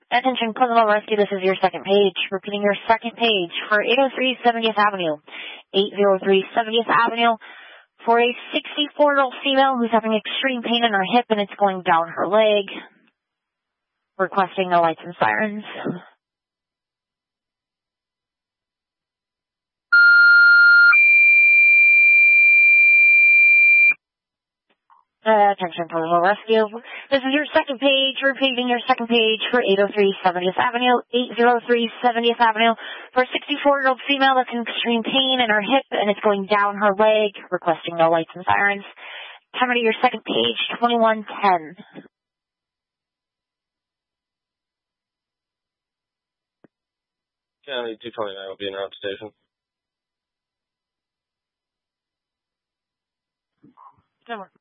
Attention, Pleasantville Rescue, this is your second page. Repeating your second page for 803 70th Avenue. 803 70th Avenue for a 64-year-old female who's having extreme pain in her hip and it's going down her leg. Requesting no lights and sirens. Attention, Pleasantville Rescue. This is your second page. Repeating your second page for 803 70th Avenue. 803 70th Avenue for a 64-year-old female that's in extreme pain in her hip and it's going down her leg. Requesting no lights and sirens. Time to your second page, 2110. County 229 will be in route station. Good work.